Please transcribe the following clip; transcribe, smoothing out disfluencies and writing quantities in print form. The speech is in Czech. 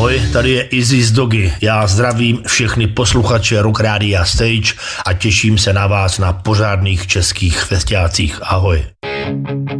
Ahoj, tady je Izzy z Dogy. Já zdravím všechny posluchače Rock Rádia Stage a těším se na vás na pořádných českých festiácích. Ahoj.